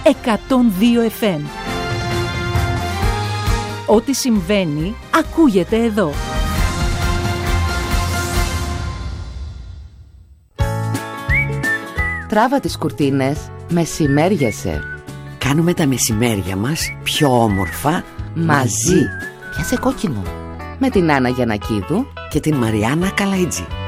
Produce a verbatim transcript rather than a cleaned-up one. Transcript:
εκατόν δύο εφ εμ. Ό,τι συμβαίνει ακούγεται εδώ. Τράβα τις κουρτίνες, μεσημέριασε. Κάνουμε τα μεσημέρια μας πιο όμορφα μαζί. Πιάσε κόκκινο. Με την Άννα Γιαννακίδου και την Μαριάννα Καλαϊτζή.